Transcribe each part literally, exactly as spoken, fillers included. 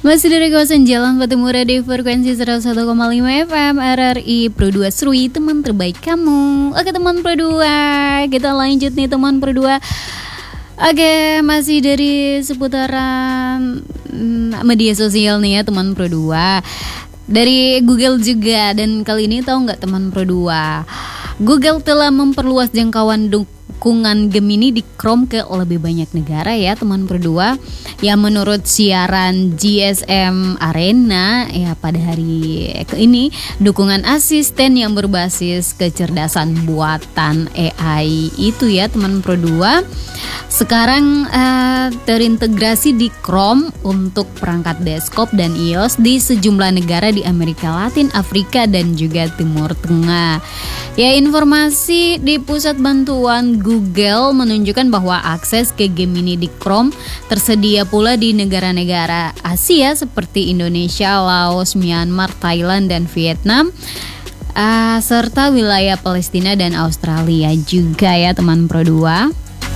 Masih dari kawasan Jalan Patimura di frekuensi seratus satu koma lima F M R R I Pro dua Serui, teman terbaik kamu. Oke teman Pro dua, kita lanjut nih teman Pro dua. Oke, masih dari seputaran mm, media sosial nih ya teman Pro dua. Dari Google juga, dan kali ini tahu nggak teman Pro dua, Google telah memperluas jangkauan dukungan Gemini di Chrome ke lebih banyak negara ya teman Pro dua. Ya menurut siaran G S M Arena ya pada hari ke ini, dukungan asisten yang berbasis kecerdasan buatan A I itu ya teman Pro dua sekarang uh, terintegrasi di Chrome untuk perangkat desktop dan iOS di sejumlah negara di Amerika Latin, Afrika dan juga Timur Tengah. Ya, informasi di pusat bantuan Google menunjukkan bahwa akses ke Gemini di Chrome tersedia pula di negara-negara Asia seperti Indonesia, Laos, Myanmar, Thailand dan Vietnam, uh, serta wilayah Palestina dan Australia juga ya teman Pro dua.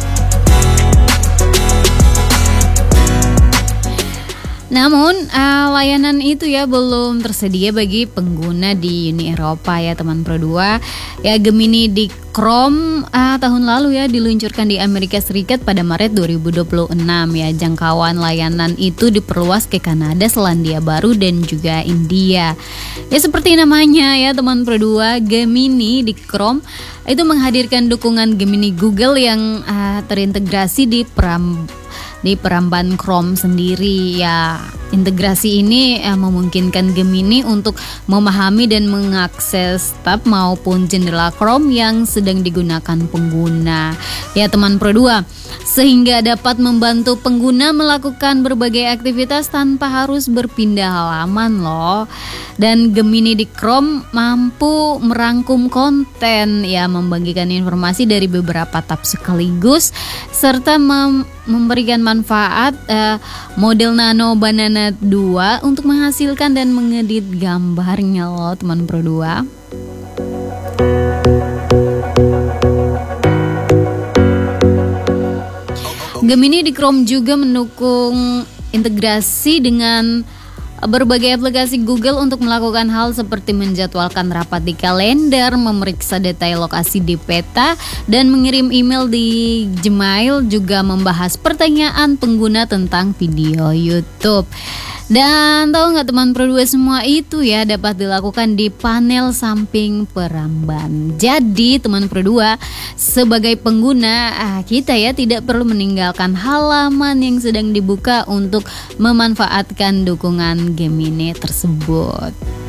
Namun uh, layanan itu ya belum tersedia bagi pengguna di Uni Eropa ya teman Pro dua. Ya Gemini di Chrome uh, tahun lalu ya diluncurkan di Amerika Serikat pada Maret dua ribu dua puluh enam ya. Jangkauan layanan itu diperluas ke Kanada, Selandia Baru dan juga India. Ya seperti namanya ya teman Pro dua, Gemini di Chrome itu menghadirkan dukungan Gemini Google yang uh, terintegrasi di peram di peramban Chrome sendiri ya. Integrasi ini eh, memungkinkan Gemini untuk memahami dan mengakses tab maupun jendela Chrome yang sedang digunakan pengguna ya teman Pro dua, sehingga dapat membantu pengguna melakukan berbagai aktivitas tanpa harus berpindah halaman loh. Dan Gemini di Chrome mampu merangkum konten ya, membagikan informasi dari beberapa tab sekaligus serta mem- memberikan manfaat uh, model Nano Banana dua untuk menghasilkan dan mengedit gambarnya loh teman Pro dua. Gemini di Chrome juga mendukung integrasi dengan berbagai aplikasi Google untuk melakukan hal seperti menjadwalkan rapat di kalender, memeriksa detail lokasi di peta, dan mengirim email di Gmail, juga membahas pertanyaan pengguna tentang video YouTube. Dan tahu nggak teman Pro dua, semua itu ya dapat dilakukan di panel samping peramban. Jadi teman Pro dua, sebagai pengguna kita ya tidak perlu meninggalkan halaman yang sedang dibuka untuk memanfaatkan dukungan Gemini tersebut.